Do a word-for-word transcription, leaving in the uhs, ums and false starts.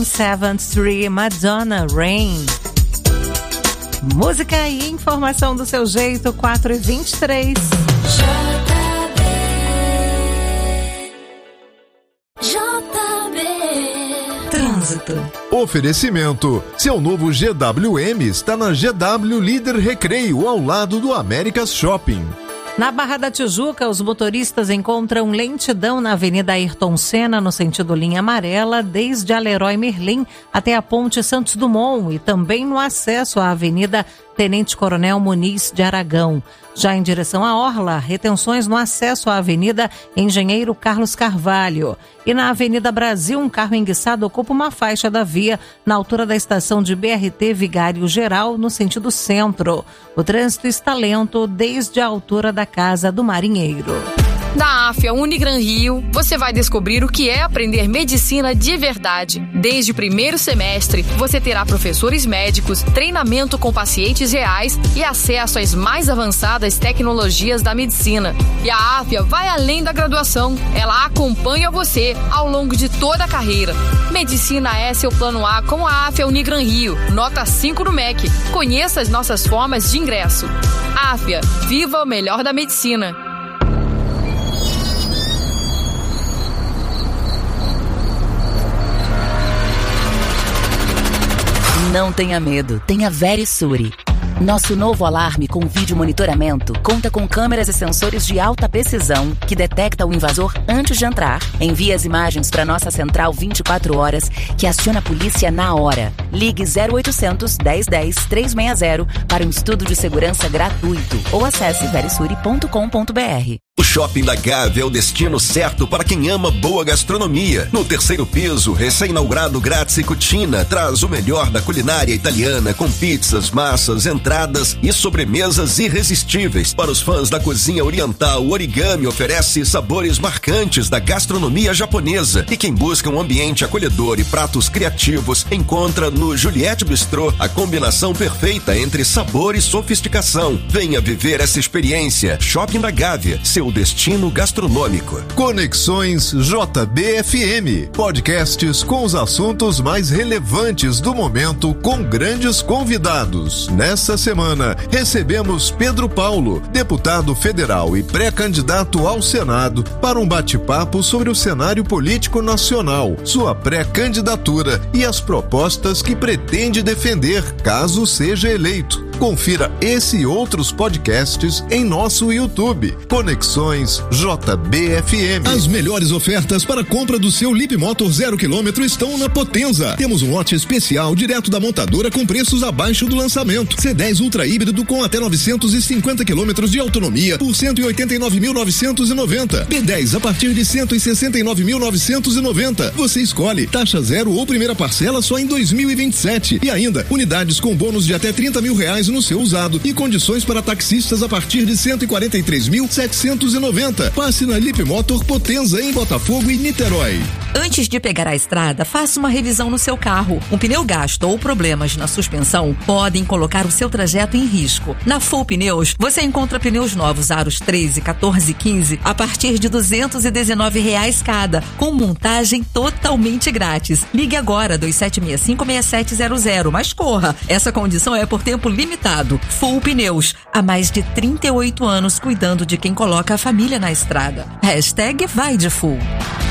seventh Street, Madonna, Rain. Música e informação do seu jeito, quatro e vinte e três. Trânsito. Oferecimento. Seu novo G W M está na G W Líder Recreio, ao lado do Américas Shopping. Na Barra da Tijuca, os motoristas encontram lentidão na Avenida Ayrton Senna, no sentido linha amarela, desde a Leroy Merlin até a Ponte Santos Dumont e também no acesso à Avenida Tenente Coronel Muniz de Aragão. Já em direção à Orla, retenções no acesso à Avenida Engenheiro Carlos Carvalho. E na Avenida Brasil, um carro enguiçado ocupa uma faixa da via na altura da estação de B R T Vigário Geral, no sentido centro. O trânsito está lento desde a altura da Casa do Marinheiro. Na Afia Unigran Rio, você vai descobrir o que é aprender medicina de verdade. Desde o primeiro semestre, você terá professores médicos, treinamento com pacientes reais e acesso às mais avançadas tecnologias da medicina. E a Afia vai além da graduação. Ela acompanha você ao longo de toda a carreira. Medicina é seu plano A com a Afia Unigran Rio. Nota cinco no M E C. Conheça as nossas formas de ingresso. Afia, viva o melhor da medicina. Não tenha medo, tenha Verisure. Nosso novo alarme com vídeo monitoramento conta com câmeras e sensores de alta precisão que detecta o invasor antes de entrar. Envia as imagens para nossa central vinte e quatro horas, que aciona a polícia na hora. Ligue zero oitocentos, dez dez, trezentos e sessenta para um estudo de segurança gratuito ou acesse verisure ponto com ponto b r. O Shopping da Gávea é o destino certo para quem ama boa gastronomia. No terceiro piso, recém-inaugurado Grazia e Cucina traz o melhor da culinária italiana com pizzas, massas, entradas e sobremesas irresistíveis. Para os fãs da cozinha oriental, o Origami oferece sabores marcantes da gastronomia japonesa. E quem busca um ambiente acolhedor e pratos criativos encontra no Juliette Bistrô a combinação perfeita entre sabor e sofisticação. Venha viver essa experiência. Shopping da Gávea, seu destino gastronômico. Conexões J B F M. Podcasts com os assuntos mais relevantes do momento com grandes convidados. Nessa semana, recebemos Pedro Paulo, deputado federal e pré-candidato ao Senado, para um bate-papo sobre o cenário político nacional, sua pré-candidatura e as propostas que pretende defender caso seja eleito. Confira esse e outros podcasts em nosso YouTube. Conexões J B F M. As melhores ofertas para compra do seu Leapmotor zero quilômetro estão na Potenza. Temos um lote especial direto da montadora com preços abaixo do lançamento. C dez Ultra híbrido com até novecentos e cinquenta quilômetros de autonomia por cento e oitenta e nove mil novecentos e noventa. B dez a partir de cento e sessenta e nove mil novecentos e noventa. Você escolhe taxa zero ou primeira parcela só em dois mil e vinte e sete. E ainda unidades com bônus de até trinta mil reais no seu usado e condições para taxistas a partir de cento e quarenta e três mil setecentos e noventa. Passe na Leapmotor Potenza em Botafogo e Niterói. Antes de pegar a estrada, faça uma revisão no seu carro. Um pneu gasto ou problemas na suspensão podem colocar o seu trajeto em risco. Na Full Pneus, você encontra pneus novos aros treze, quatorze e quinze a partir de duzentos e dezenove reais cada, com montagem totalmente grátis. Ligue agora dois sete seis cinco, seis sete zero zero, mas corra, essa condição é por tempo limitado. Full Pneus, há mais de trinta e oito anos cuidando de quem coloca a família na estrada. Hashtag vai de Full.